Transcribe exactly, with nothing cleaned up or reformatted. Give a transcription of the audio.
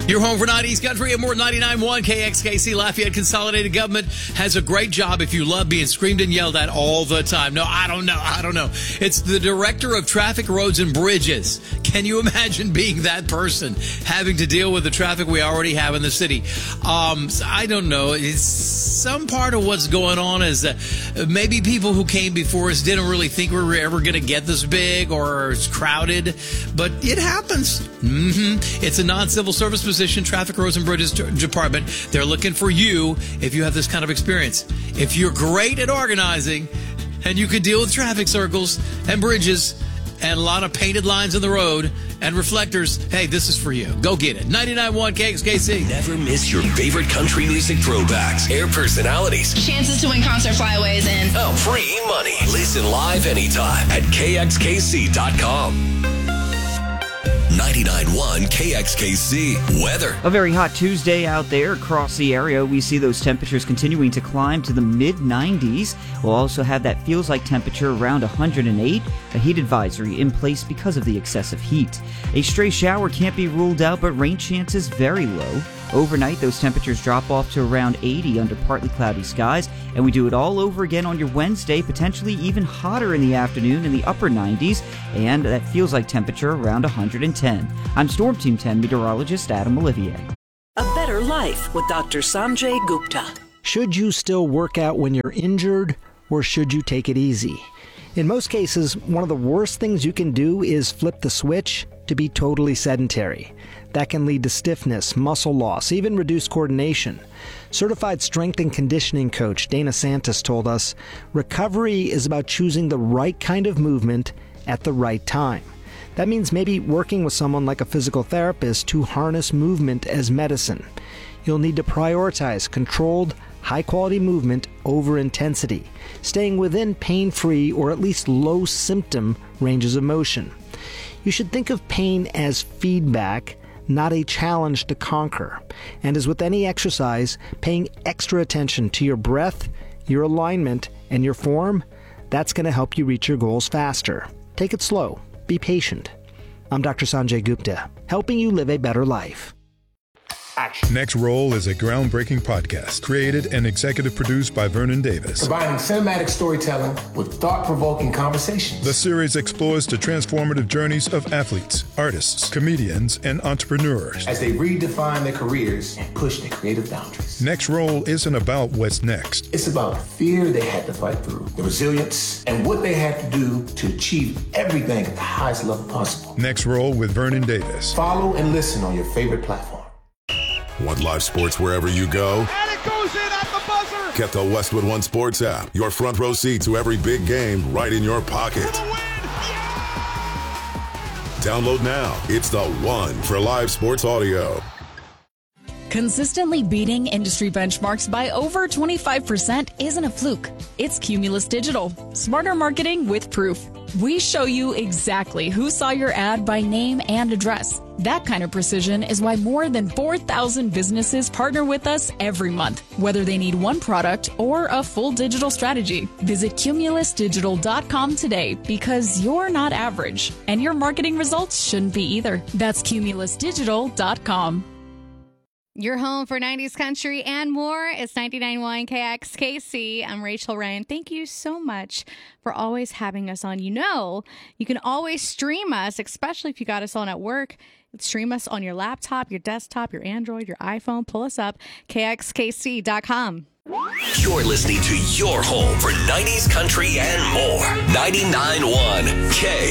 Your home for nineties country at more ninety-nine point one K X K C. Lafayette Consolidated Government has a great job if you love being screamed and yelled at all the time. No, I don't know. I don't know. It's the Director of Traffic, Roads, and Bridges. Can you imagine being that person, having to deal with the traffic we already have in the city? Um, I don't know. It's some part of what's going on is that maybe people who came before us didn't really think we were ever going to get this big or it's crowded, but it happens. Mm-hmm. It's a non-civil service position, Traffic, Roads, and Bridges Department. They're looking for you if you have this kind of experience. If you're great at organizing and you could deal with traffic circles and bridges and a lot of painted lines in the road and reflectors, hey, this is for you. Go get it. ninety-nine point one K X K C. Never miss your favorite country music throwbacks, air personalities, chances to win concert flyaways, and oh, free money. Listen live anytime at K X K C dot com. ninety-nine point one K X K C weather. A very hot Tuesday out there across the area. We see those temperatures continuing to climb to the mid nineties. We'll also have that feels like temperature around one hundred eight. A heat advisory in place because of the excessive heat. A stray shower can't be ruled out, but rain chances very low. Overnight, those temperatures drop off to around eighty under partly cloudy skies, and we do it all over again on your Wednesday, potentially even hotter in the afternoon in the upper nineties, and that feels like temperature around one hundred ten. I'm Storm Team ten meteorologist Adam Olivier. A better life with Doctor Sanjay Gupta. Should you still work out when you're injured, or should you take it easy? In most cases, one of the worst things you can do is flip the switch to be totally sedentary. That can lead to stiffness, muscle loss, even reduced coordination. Certified strength and conditioning coach Dana Santos told us, recovery is about choosing the right kind of movement at the right time. That means maybe working with someone like a physical therapist to harness movement as medicine. You'll need to prioritize controlled, high-quality movement over intensity, staying within pain-free or at least low-symptom ranges of motion. You should think of pain as feedback, not a challenge to conquer. And as with any exercise, paying extra attention to your breath, your alignment, and your form, that's going to help you reach your goals faster. Take it slow. Be patient. I'm Doctor Sanjay Gupta, helping you live a better life. Action. Next Roll is a groundbreaking podcast created and executive produced by Vernon Davis. Combining cinematic storytelling with thought-provoking conversations. The series explores the transformative journeys of athletes, artists, comedians, and entrepreneurs as they redefine their careers and push their creative boundaries. Next Roll isn't about what's next. It's about the fear they had to fight through, the resilience, and what they had to do to achieve everything at the highest level possible. Next Roll with Vernon Davis. Follow and listen on your favorite platform. Want live sports wherever you go? And it goes in at the buzzer! Get the Westwood One Sports app. Your front row seat to every big game right in your pocket. Yeah! Download now. It's the one for live sports audio. Consistently beating industry benchmarks by over twenty-five percent isn't a fluke. It's Cumulus Digital. Smarter marketing with proof. We show you exactly who saw your ad by name and address. That kind of precision is why more than four thousand businesses partner with us every month, whether they need one product or a full digital strategy. Visit Cumulus Digital dot com today because you're not average, and your marketing results shouldn't be either. That's Cumulus Digital dot com. Your home for nineties country and more is ninety-nine point one K X K C. I'm Rachel Ryan. Thank you so much for always having us on. You know, you can always stream us, especially if you got us on at work. Stream us on your laptop, your desktop, your Android, your iPhone. Pull us up, K X K C dot com. You're listening to your home for nineties country and more. ninety-nine point one K